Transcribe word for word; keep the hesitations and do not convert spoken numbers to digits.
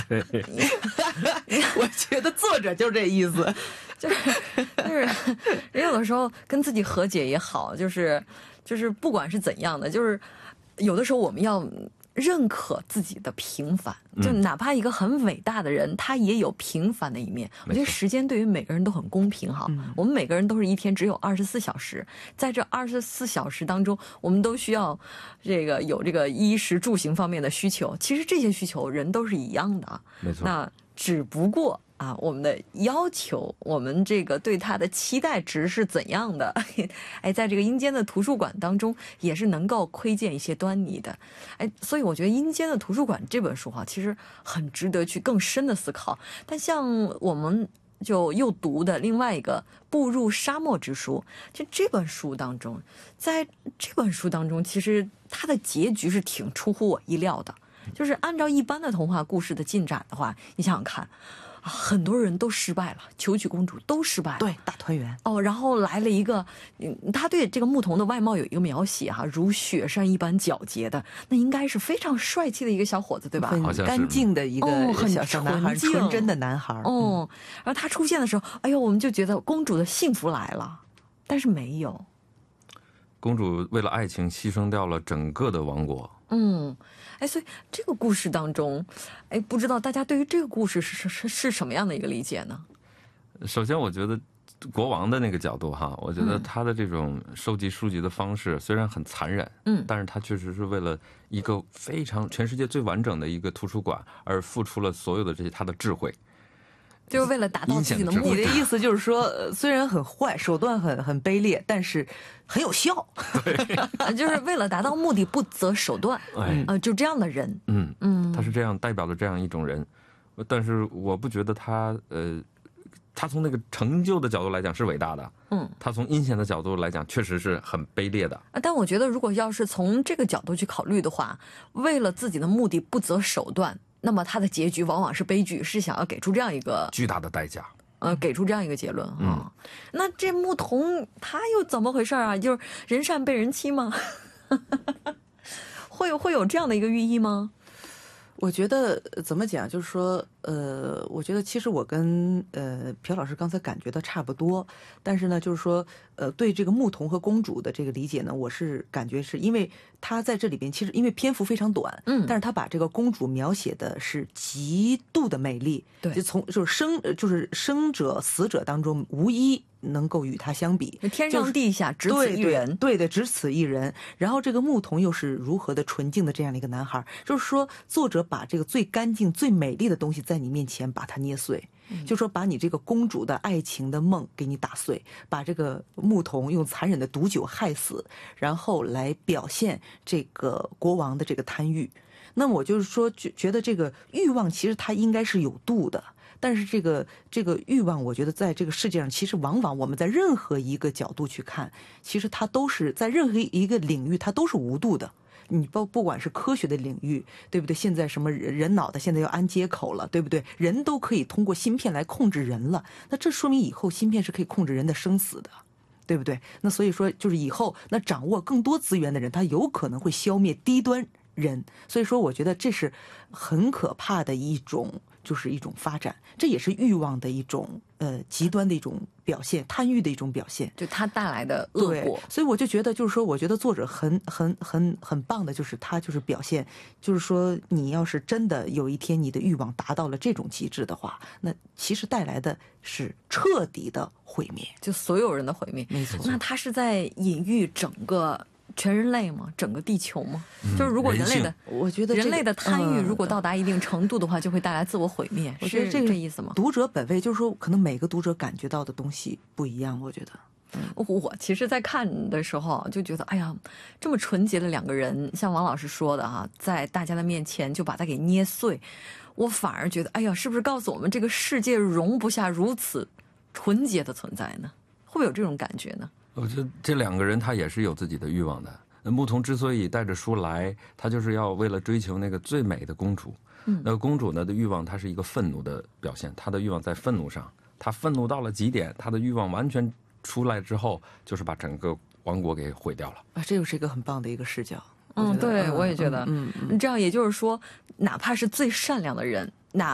对， 我觉得作者就是这意思， 就是就是人有的时候跟自己和解也好，就是就是不管是怎样的，就是有的时候我们要认可自己的平凡，就哪怕一个很伟大的人，他也有平凡的一面。我觉得时间对于每个人都很公平哈，我们每个人都是一天只有二十四小时，在这二十四小时当中，我们都需要这个有这个衣食住行方面的需求。其实这些需求人都是一样的， 没错。 那只不过啊，我们的要求，我们这个对它的期待值是怎样的？哎，在这个阴间的图书馆当中，也是能够窥见一些端倪的。哎，所以我觉得《阴间的图书馆》这本书哈、啊，其实很值得去更深的思考。但像我们就又读的另外一个《步入沙漠之书》，就这本书当中，在这本书当中，其实它的结局是挺出乎我意料的。就是按照一般的童话故事的进展的话，你想想看。很多人都失败了，求娶公主都失败了， 对，大团圆哦。然后来了一个，嗯，他对这个牧童的外貌有一个描写哈、啊，如雪山一般皎洁的，那应该是非常帅气的一个小伙子，对吧？ 很干净的一个小小男孩， 哦、 纯真的男孩。 哦、嗯，然后他出现的时候，哎呦，我们就觉得公主的幸福来了，但是没有。 公主为了爱情牺牲掉了整个的王国。 嗯，哎，所以这个故事当中，哎，不知道大家对于这个故事是是是什么样的一个理解呢？ 首先，我觉得国王的那个角度哈，我觉得他的这种收集书籍的方式虽然很残忍，嗯，但是他确实是为了一个非常全世界最完整的一个图书馆而付出了所有的这些他的智慧。 就是为了达到自己的目的。 你的意思就是说，虽然很坏，手段很很卑劣，但是很有效。 对， 就是为了达到目的不择手段。哎，呃，就这样的人， 嗯嗯，他是这样代表了这样一种人，但是我不觉得他呃，他从那个成就的角度来讲是伟大的，嗯，他从阴险的角度来讲确实是很卑劣的。 但我觉得，如果要是从这个角度去考虑的话，为了自己的目的不择手段。那么他的结局往往是悲剧，是想要给出这样一个巨大的代价， 呃，给出这样一个结论啊、嗯哦。那这牧童他又怎么回事啊？就是人善被人欺吗？会有会有这样的一个寓意吗？ 我觉得怎么讲，就是说，呃，我觉得其实我跟呃朴老师刚才感觉到差不多，但是呢，就是说，呃，对这个牧童和公主的这个理解呢，我是感觉是因为他在这里边其实因为篇幅非常短，嗯，但是他把这个公主描写的是极度的美丽，对，就从就是生就是生者死者当中无一能够与他相比， 天上地下只此一人， 对 对, 对的，只此一人。然后这个牧童又是如何的纯净的这样的一个男孩，就是说作者把这个最干净、最美丽的东西在你面前把它捏碎，嗯、就说把你这个公主的爱情的梦给你打碎，把这个牧童用残忍的毒酒害死，然后来表现这个国王的这个贪欲。那么我就是说，觉觉得这个欲望其实它应该是有度的。但是这个这个欲望，我觉得在这个世界上，其实往往我们在任何一个角度去看，其实它都是在任何一个领域，它都是无度的。你不不管是科学的领域，对不对？现在什么人人脑袋现在要安接口了，对不对？人都可以通过芯片来控制人了，那这说明以后芯片是可以控制人的生死的，对不对？那所以说，就是以后那掌握更多资源的人，他有可能会消灭低端人。所以说，我觉得这是很可怕的一种。就是一种发展，这也是欲望的一种呃极端的一种表现，贪欲的一种表现， 就它带来的恶果。 所以我就觉得，就是说，我觉得作者很很很很棒的，就是他就是表现，就是说，你要是真的有一天你的欲望达到了这种极致的话，那其实带来的是彻底的毁灭， 就所有人的毁灭。 没错。 那他是在隐喻整个。全人类吗？整个地球吗？嗯、就是如果人类的， 我觉得、 这个、人类的贪欲如果到达一定程度的话，嗯、就会带来自我毁灭。 我觉得这个这意思吗？ 读者本位就是说，可能每个读者感觉到的东西不一样。我觉得， 嗯、我其实，在看的时候就觉得，哎呀，这么纯洁的两个人，像王老师说的哈，在大家的面前就把它给捏碎，我反而觉得，哎呀，是不是告诉我们这个世界容不下如此纯洁的存在呢？会不会有这种感觉呢？ 我觉得这两个人他也是有自己的欲望的。牧童之所以带着书来，他就是要为了追求那个最美的公主。嗯，那个公主呢的欲望，她是一个愤怒的表现，她的欲望在愤怒上，她愤怒到了极点，她的欲望完全出来之后，就是把整个王国给毁掉了。 啊，这又是一个很棒的一个视角。 嗯，对，我也觉得。嗯，嗯这样也就是说，哪怕是最善良的人。